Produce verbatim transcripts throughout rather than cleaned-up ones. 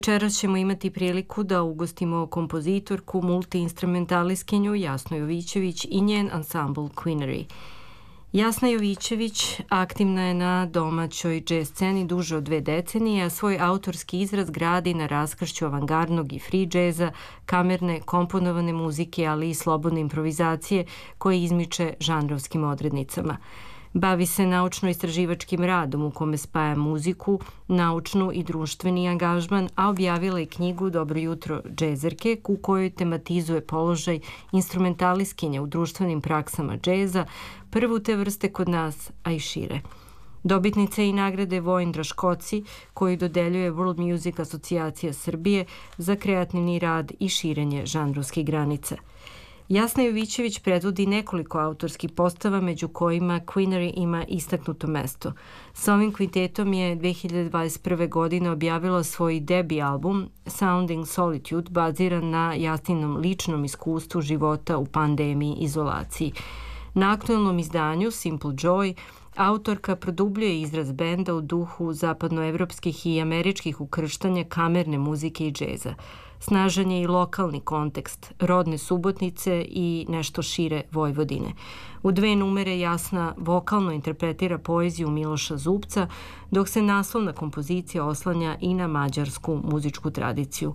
Večeras ćemo imati priliku da ugostimo kompozitorku, multiinstrumentalistkinju Jasnu Jovićević i njen ansambl Queenery. Jasna Jovićević aktivna je na domaćoj džez sceni duže od dve decenije, a svoj autorski izraz gradi na raskršću avangardnog i free džeza, kamerne, komponovane muzike, ali i slobodne improvizacije koje izmiče žanrovskim odrednicama. Bavi se naučno-istraživačkim radom u kome spaja muziku, naučnu i društveni angažman, a objavila je knjigu Dobro jutro džezerke u kojoj tematizuje položaj instrumentalistkinja u društvenim praksama džeza, prvu te vrste kod nas, a i šire. Dobitnica je i nagrade Vojin Draškoci, koju dodeljuje World Music Asocijacija Srbije za kreativni rad i širenje žanrovskih granica. Jasna Jovićević predvodi nekoliko autorskih postava, među kojima Queenery ima istaknuto mesto. Sa ovim kvitetom je dve hiljade dvadeset prve. godine objavila svoj debi album Sounding Solitude, baziran na Jasninom ličnom iskustvu života u pandemiji i izolaciji. Na aktuelnom izdanju Simple Joy autorka produbljuje izraz benda u duhu zapadnoevropskih i američkih ukrštanja kamerne muzike i džeza. Snažan je i lokalni kontekst, rodne Subotnice i nešto šire Vojvodine. U dve numere Jasna vokalno interpretira poeziju Miloša Zubca, dok se naslovna kompozicija oslanja i na mađarsku muzičku tradiciju.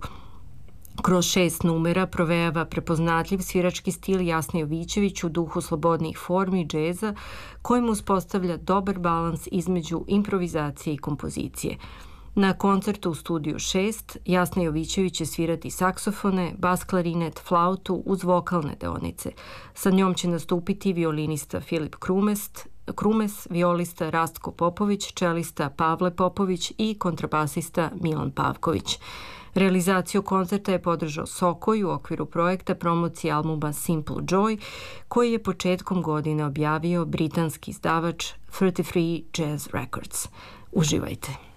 Kroz šest numera provejava prepoznatljiv svirački stil Jasne Jovićević u duhu slobodnih formi džeza, kojim uspostavlja dobar balans između improvizacije i kompozicije. Na koncertu u studiju šest Jasna Jovićević će svirati saksofone, bas klarinet, flautu uz vokalne deonice. Sa njom će nastupiti violinista Filip Krumest, Krumes, violista Rastko Popović, čelista Pavle Popović i kontrabasista Milan Pavković. Realizaciju koncerta je podržao Sokoj u okviru projekta promocije albuma Simple Joy, koji je početkom godine objavio britanski izdavač trideset tri Jazz Records. Uživajte!